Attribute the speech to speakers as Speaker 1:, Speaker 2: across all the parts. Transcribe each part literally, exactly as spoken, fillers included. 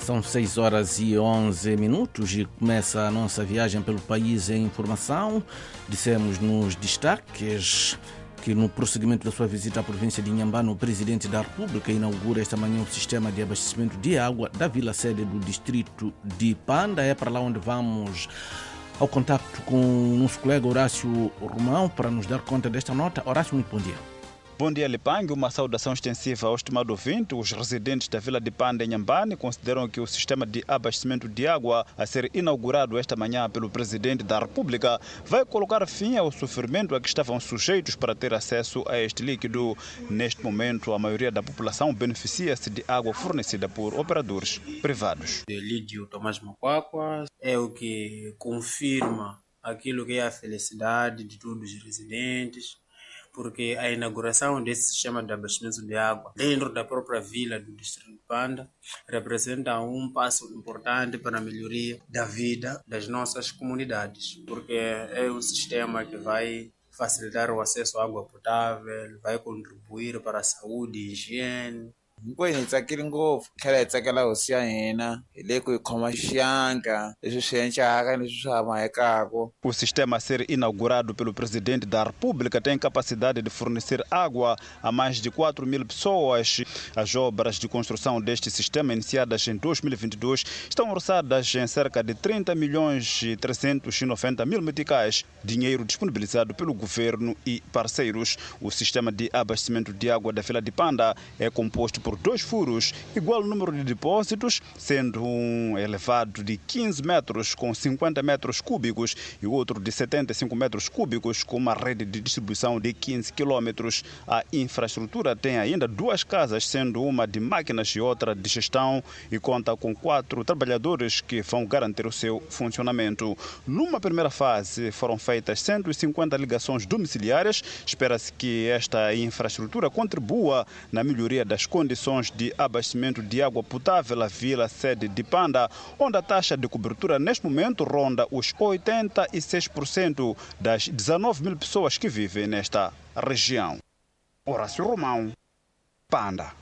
Speaker 1: São seis horas e onze minutos e começa a nossa viagem pelo país em informação. Dissemos nos destaques que no prosseguimento da sua visita à província de Inhambane, o Presidente da República inaugura esta manhã o sistema de abastecimento de água da vila sede do distrito de Panda. É para lá onde vamos ao contacto com o nosso colega Horácio Romão para nos dar conta desta nota. Horácio, muito bom dia.
Speaker 2: Bom dia, Lipangue. Uma saudação extensiva ao estimado ouvinte. Os residentes da vila de Panda, em Inhambane, consideram que o sistema de abastecimento de água a ser inaugurado esta manhã pelo Presidente da República vai colocar fim ao sofrimento a que estavam sujeitos para ter acesso a este líquido. Neste momento, a maioria da população beneficia-se de água fornecida por operadores privados.
Speaker 3: Lídio Tomás Macuacua é o que confirma aquilo que é a felicidade de todos os residentes, porque a inauguração desse sistema de abastecimento de água dentro da própria vila do distrito de Panda representa um passo importante para a melhoria da vida das nossas comunidades, porque é um sistema que vai facilitar o acesso à água potável, vai contribuir para a saúde e higiene.
Speaker 4: Kwini hi tsakile ngopfu tlhela hi tsakela hosi ya hina hi le ku hi khoma xiyanka leswi swi endlaka leswi swi hamayekaka.
Speaker 2: O sistema a ser inaugurado pelo Presidente da República tem capacidade de fornecer água a mais de quatro mil pessoas. As obras de construção deste sistema, iniciadas em dois mil e vinte e dois, estão orçadas em cerca de trinta milhões e trezentos e noventa mil meticais, dinheiro disponibilizado pelo governo e parceiros. O sistema de abastecimento de água da vila de Panda é composto por por dois furos, igual número de depósitos, sendo um elevado de quinze metros com cinquenta metros cúbicos e outro de setenta e cinco metros cúbicos com uma rede de distribuição de quinze quilômetros. A infraestrutura tem ainda duas casas, sendo uma de máquinas e outra de gestão, e conta com quatro trabalhadores que vão garantir o seu funcionamento. Numa primeira fase foram feitas cento e cinquenta ligações domiciliárias. Espera-se que esta infraestrutura contribua na melhoria das condições de abastecimento de água potável à vila sede de Panda, onde a taxa de cobertura neste momento ronda os oitenta e seis por cento das dezenove mil pessoas que vivem nesta região. Horácio Romão, Panda.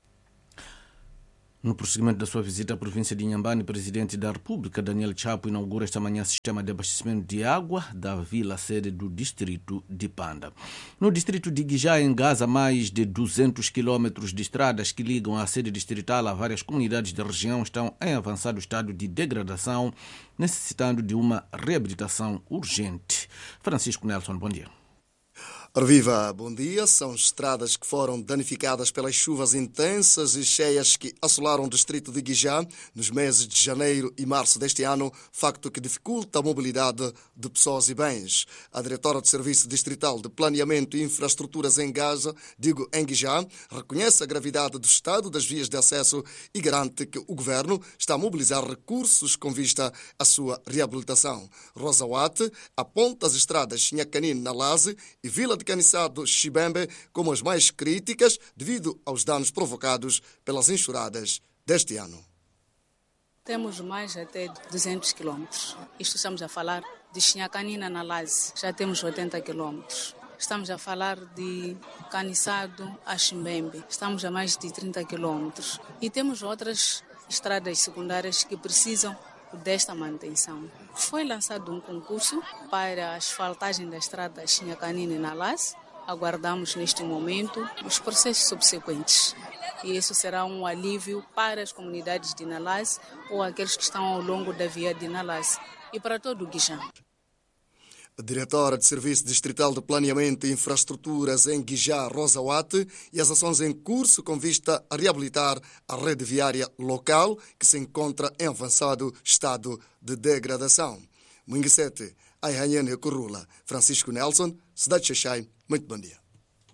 Speaker 1: No prosseguimento da sua visita à província de Inhambane, o Presidente da República, Daniel Chapo, inaugura esta manhã o sistema de abastecimento de água da vila sede do distrito de Panda. No distrito de Guijá, em Gaza, mais de duzentos quilômetros de estradas que ligam a sede distrital a várias comunidades da região estão em avançado estado de degradação, necessitando de uma reabilitação urgente. Francisco Nelson, bom dia.
Speaker 5: Viva, bom dia. São estradas que foram danificadas pelas chuvas intensas e cheias que assolaram o distrito de Guijá nos meses de janeiro e março deste ano, facto que dificulta a mobilidade de pessoas e bens. A diretora do Serviço Distrital de Planeamento e Infraestruturas em Gaza, digo em Guijá, reconhece a gravidade do estado das vias de acesso e garante que o governo está a mobilizar recursos com vista à sua reabilitação. Rosa Watt aponta as estradas Chinhacanine na Laze e Vila de Caniçado Chibembe como as mais críticas devido aos danos provocados pelas enxurradas deste ano.
Speaker 6: Temos mais até duzentos quilômetros. Isto estamos a falar de Chinhacanina na Laze, já temos oitenta quilômetros. Estamos a falar de Caniçado a Chimbembe, estamos a mais de trinta quilômetros. E temos outras estradas secundárias que precisam desta manutenção. Foi lançado um concurso para a asfaltagem da estrada Chinhacanine na Laze. Aguardamos neste momento os processos subsequentes. E isso será um alívio para as comunidades de Nalaz ou aqueles que estão ao longo da via de Nalaz e para todo o Guijá.
Speaker 5: A diretora de Serviço Distrital de Planeamento e Infraestruturas em Guijá, Rosa Watt, e as ações em curso com vista a reabilitar a rede viária local que se encontra em avançado estado de degradação. Munguissete, Ayhanhane Curula, Francisco Nelson, Cidade de Xaxai, muito bom dia.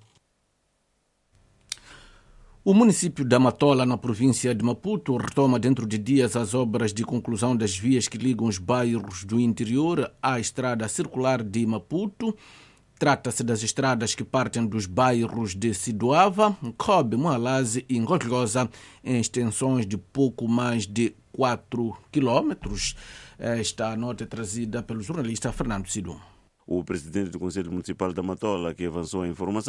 Speaker 1: O município da Matola, na província de Maputo, retoma dentro de dias as obras de conclusão das vias que ligam os bairros do interior à estrada circular de Maputo. Trata-se das estradas que partem dos bairros de Sidoava, Kobe, Moalaze e Ngotlosa, em extensões de pouco mais de quatro quilômetros. Esta nota é trazida pelo jornalista Fernando Sidum.
Speaker 7: O presidente do Conselho Municipal da Matola, que avançou a informação,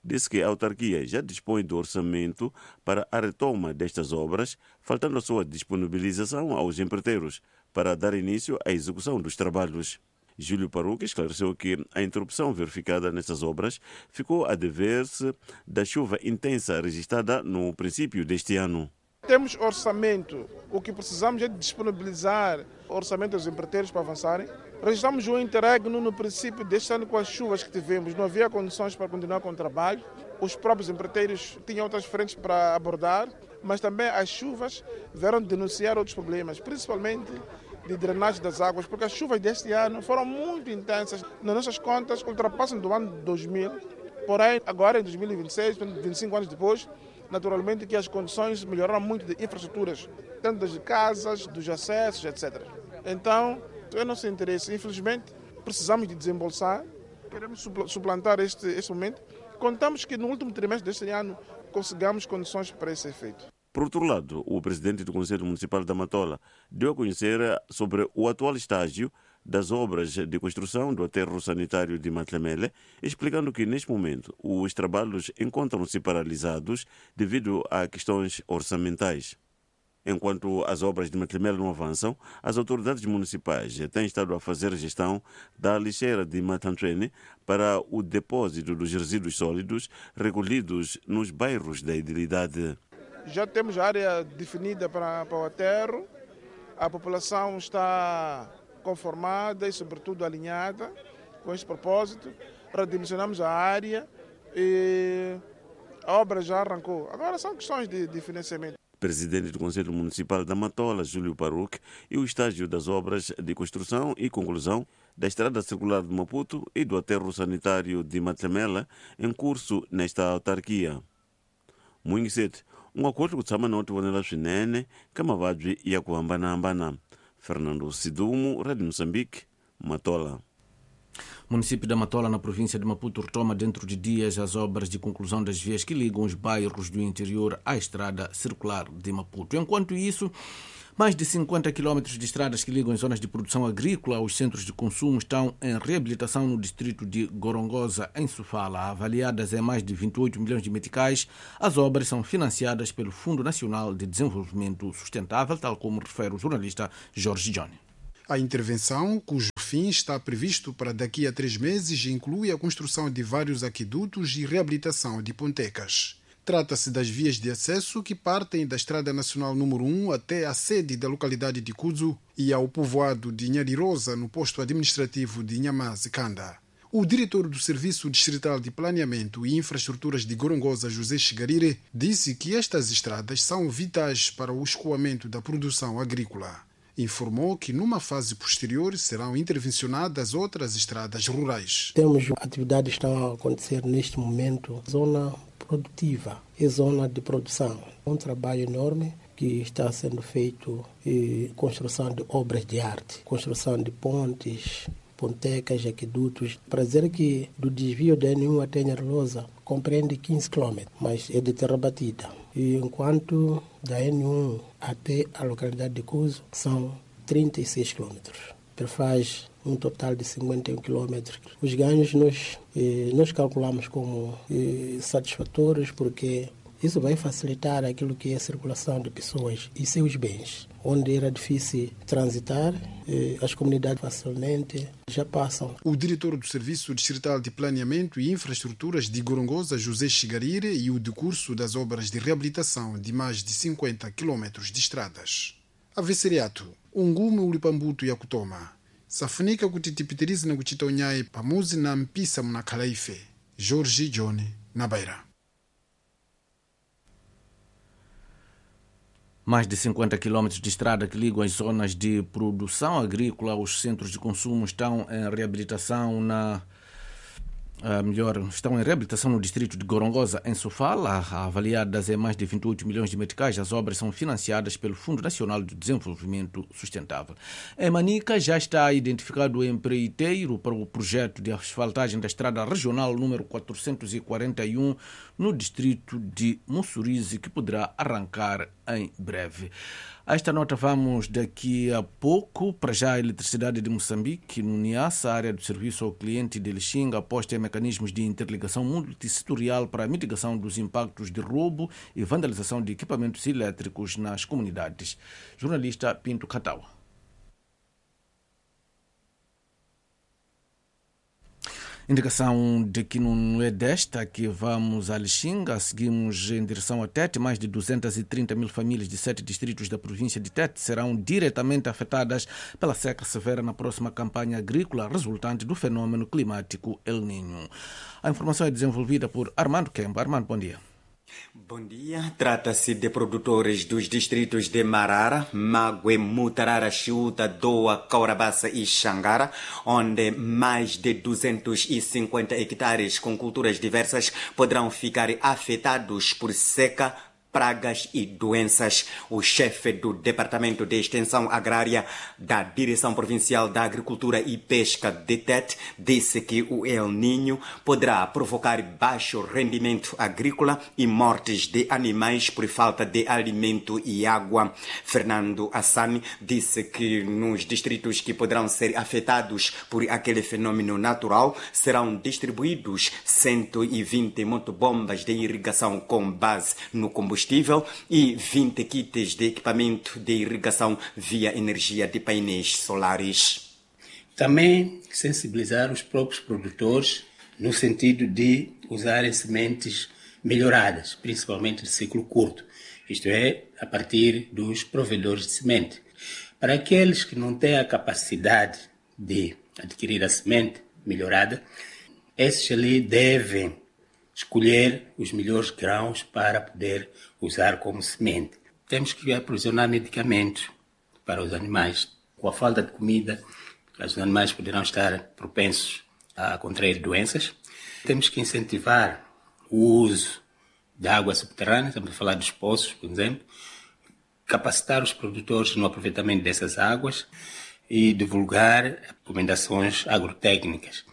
Speaker 7: disse que a autarquia já dispõe do orçamento para a retoma destas obras, faltando a sua disponibilização aos empreiteiros para dar início à execução dos trabalhos. Júlio Paruque esclareceu que a interrupção verificada nessas obras ficou a dever-se da chuva intensa registrada no princípio deste ano.
Speaker 8: Temos orçamento, o que precisamos é de disponibilizar o orçamento dos empreiteiros para avançarem. Registramos um interregno no princípio deste ano com as chuvas que tivemos, não havia condições para continuar com o trabalho. Os próprios empreiteiros tinham outras frentes para abordar, mas também as chuvas vieram denunciar outros problemas, principalmente de drenagem das águas, porque as chuvas deste ano foram muito intensas. Nas nossas contas, ultrapassam do ano dois mil, porém, agora em dois mil e vinte e seis, vinte e cinco anos depois, naturalmente que as condições melhoraram muito de infraestruturas, tanto das casas, dos acessos, etcétera. Então, é nosso interesse. Infelizmente, precisamos de desembolsar, queremos suplantar este, este momento. Contamos que no último trimestre deste ano consigamos condições para esse efeito.
Speaker 7: Por outro lado, o presidente do Conselho Municipal da Matola deu a conhecer sobre o atual estágio das obras de construção do aterro sanitário de Matlamele, explicando que, neste momento, os trabalhos encontram-se paralisados devido a questões orçamentais. Enquanto as obras de Matlamele não avançam, as autoridades municipais têm estado a fazer a gestão da lixeira de Matantrene para o depósito dos resíduos sólidos recolhidos nos bairros da idilidade.
Speaker 8: Já temos a área definida para, para o aterro, a população está conformada e, sobretudo, alinhada com este propósito. Redimensionamos a área e a obra já arrancou. Agora são questões de, de financiamento.
Speaker 7: Presidente do Conselho Municipal da Matola, Júlio Paruque, e o estágio das obras de construção e conclusão da Estrada Circular de Maputo e do aterro sanitário de Matlamela em curso nesta autarquia. Muito cedo, um acordo que tsama noti vonela swinene ka mavabyi ya ku hambanahambana. Fernando Sidumo, Rádio Moçambique, Matola.
Speaker 1: O município da Matola, na província de Maputo, retoma dentro de dias as obras de conclusão das vias que ligam os bairros do interior à estrada circular de Maputo. Enquanto isso, mais de cinquenta quilómetros de estradas que ligam as zonas de produção agrícola aos centros de consumo estão em reabilitação no distrito de Gorongosa, em Sofala. Avaliadas em mais de vinte e oito milhões de meticais, as obras são financiadas pelo Fundo Nacional de Desenvolvimento Sustentável, tal como refere o jornalista Jorge Johnny.
Speaker 9: A intervenção, cujo fim está previsto para daqui a três meses, inclui a construção de vários aquedutos e reabilitação de pontecas. Trata-se das vias de acesso que partem da Estrada Nacional número um até a sede da localidade de Cudzo e ao povoado de Nharirosa, no posto administrativo de Nhamaze-Kanda. O diretor do Serviço Distrital de Planeamento e Infraestruturas de Gorongosa, José Chigarire, disse que estas estradas são vitais para o escoamento da produção agrícola. Informou que numa fase posterior serão intervencionadas outras estradas rurais.
Speaker 10: Temos atividades que estão a acontecer neste momento, zona produtiva e zona de produção. Um trabalho enorme que está sendo feito em construção de obras de arte, construção de pontes, pontecas, aquedutos. Para dizer que do desvio da N um até Nharirosa compreende quinze quilômetros, mas é de terra batida. E enquanto da N um até a localidade de Cuzo são trinta e seis quilômetros. Perfaz um total de cinquenta e um quilômetros. Os ganhos nós, eh, nós calculamos como eh, satisfatórios porque isso vai facilitar aquilo que é a circulação de pessoas e seus bens. Onde era difícil transitar, eh, as comunidades facilmente já passam.
Speaker 9: O diretor do Serviço Distrital de Planeamento e Infraestruturas de Gorongosa, José Chigarire, e o decurso das obras de reabilitação de mais de cinquenta quilômetros de estradas. Avesseriato, Ungume, Ulipambuto e Akutoma. Safunika kutitipitirizi na kuchita unyai pamuzi na mpisa mna Kalaife. Jorge Johnny, na Beira.
Speaker 1: Mais de cinquenta quilômetros de estrada que ligam as zonas de produção agrícola aos centros de consumo estão em reabilitação na Uh, melhor, estão em reabilitação no distrito de Gorongosa, em Sofala. Avaliadas em mais de vinte e oito milhões de meticais, as obras são financiadas pelo Fundo Nacional de Desenvolvimento Sustentável. Em Manica já está identificado o empreiteiro para o projeto de asfaltagem da estrada regional número quatrocentos e quarenta e um no distrito de Mussurize, que poderá arrancar em breve. A esta nota vamos daqui a pouco. Para já, a Eletricidade de Moçambique, no Niassa, a área do serviço ao cliente de Lixinga, aposta em mecanismos de interligação multissetorial para a mitigação dos impactos de roubo e vandalização de equipamentos elétricos nas comunidades. Jornalista Pinto Catau. Indicação de que não é desta que vamos a Lixinga, seguimos em direção a Tete. Mais de duzentas e trinta mil famílias de sete distritos da província de Tete serão diretamente afetadas pela seca severa na próxima campanha agrícola resultante do fenômeno climático El Niño. A informação é desenvolvida por Armando Kemba. Armando, bom dia.
Speaker 11: Bom dia. Trata-se de produtores dos distritos de Marara, Mague, Mutarara, Chiuta, Doa, Caurabaça e Xangara, onde mais de duzentos e cinquenta hectares com culturas diversas poderão ficar afetados por seca, pragas e doenças. O chefe do Departamento de Extensão Agrária da Direção Provincial da Agricultura e Pesca de Tete disse que o El Niño poderá provocar baixo rendimento agrícola e mortes de animais por falta de alimento e água. Fernando Assani disse que nos distritos que poderão ser afetados por aquele fenômeno natural serão distribuídos cento e vinte motobombas de irrigação com base no combustível e vinte kits de equipamento de irrigação via energia de painéis solares.
Speaker 3: Também sensibilizar os próprios produtores no sentido de usarem sementes melhoradas, principalmente de ciclo curto, isto é, a partir dos provedores de semente. Para aqueles que não têm a capacidade de adquirir a semente melhorada, esses ali devem escolher os melhores grãos para poder usar como semente. Temos que aprovisionar medicamentos para os animais. Com a falta de comida, os animais poderão estar propensos a contrair doenças. Temos que incentivar o uso de água subterrânea, estamos a falar dos poços, por exemplo, capacitar os produtores no aproveitamento dessas águas e divulgar recomendações agrotécnicas.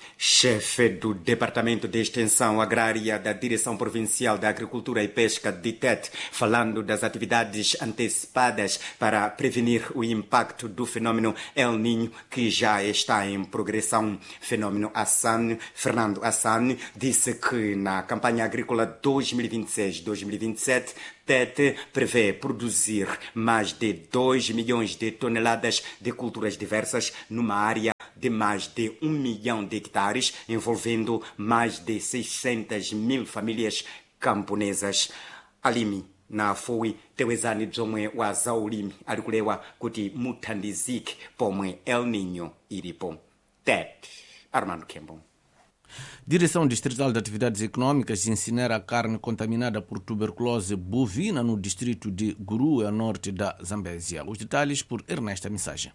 Speaker 11: Chefe do Departamento de Extensão Agrária da Direção Provincial da Agricultura e Pesca de Tete, falando das atividades antecipadas para prevenir o impacto do fenômeno El Niño, que já está em progressão. Fenômeno Assani, Fernando Assani, disse que na campanha agrícola dois mil e vinte e seis dois mil e vinte e sete, Tete prevê produzir mais de dois milhões de toneladas de culturas diversas numa área de mais de um milhão de hectares, envolvendo mais de seiscentas mil famílias camponesas. Alimi na foi tewezani bzomwe wa zaulimi alikulewa kuti muthandizike pomwe El Niño ilipo. Tete, Armando Kembo.
Speaker 1: Direção Distrital de Atividades Econômicas incinera a carne contaminada por tuberculose bovina no distrito de Guru, a norte da Zambésia. Os detalhes por Ernesta Mensagem.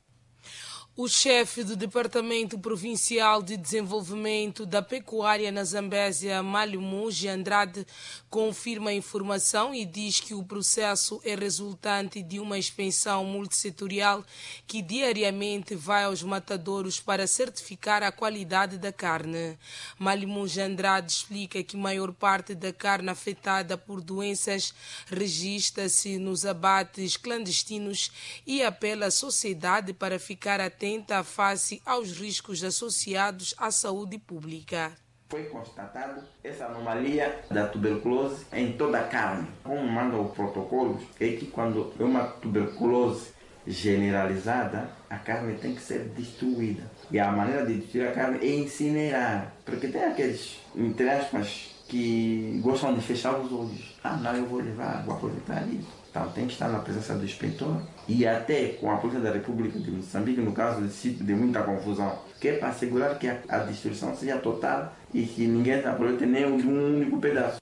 Speaker 12: O chefe do Departamento Provincial de Desenvolvimento da Pecuária na Zambésia, Malumuji Andrade, confirma a informação e diz que o processo é resultante de uma inspeção multissetorial que diariamente vai aos matadouros para certificar a qualidade da carne. Malumuji Andrade explica que a maior parte da carne afetada por doenças registra-se nos abates clandestinos e apela à sociedade para ficar atenta atenta face aos riscos associados à saúde pública.
Speaker 13: Foi constatado essa anomalia da tuberculose em toda a carne. Como manda o protocolo, é que quando é uma tuberculose generalizada, a carne tem que ser destruída. E a maneira de destruir a carne é incinerar. Porque tem aqueles, entre aspas, que gostam de fechar os olhos. Ah, não, eu vou levar, vou aproveitar isso. Então tem que estar na presença do inspetor e até com a Polícia da República de Moçambique, no caso de sítio de muita confusão, que é para assegurar que a, a destruição seja total e que ninguém aproveite nem um único pedaço.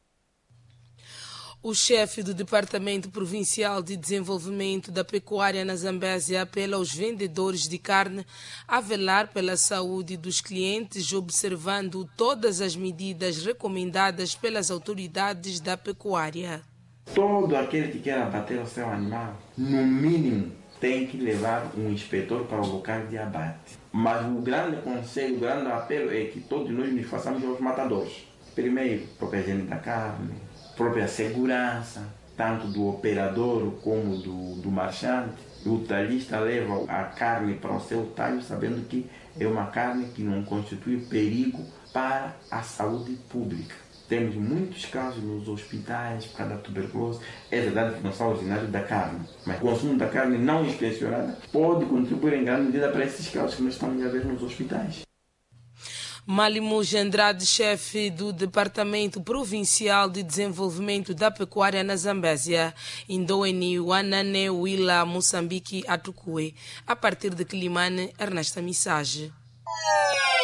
Speaker 12: O chefe do Departamento Provincial de Desenvolvimento da Pecuária na Zambésia apela aos vendedores de carne a velar pela saúde dos clientes, observando todas as medidas recomendadas pelas autoridades da pecuária.
Speaker 13: Todo aquele que quer abater o seu animal, no mínimo, tem que levar um inspetor para o local de abate. Mas o grande conselho, o grande apelo é que todos nós nos façamos aos matadores. Primeiro, própria higiene da carne, própria segurança, tanto do operador como do, do marchante. O talhista leva a carne para o seu talho sabendo que é uma carne que não constitui perigo para a saúde pública. Temos muitos casos nos hospitais por causa da tuberculose. É verdade que não são originários da carne, mas o consumo da carne não inspecionada pode contribuir em grande medida para esses casos que nós estamos a ver nos hospitais.
Speaker 12: Malimuj Andrade, chefe do Departamento Provincial de Desenvolvimento da Pecuária na Zambésia, Indoeni, Wanane, Willa, Moçambique, Atukue, a partir de Quilimane, Ernesta Missage.